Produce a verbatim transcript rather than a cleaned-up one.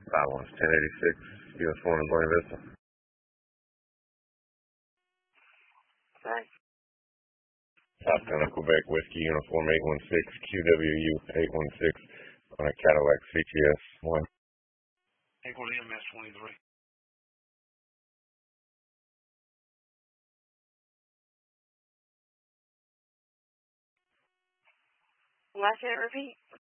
That one's ten eighty-six, U S one in Buena Vista. Thanks. South Quebec Whiskey Uniform eight one six, Q W U eight one six, on a Cadillac C T S one. Equal M S twenty-three. Last hit, repeat.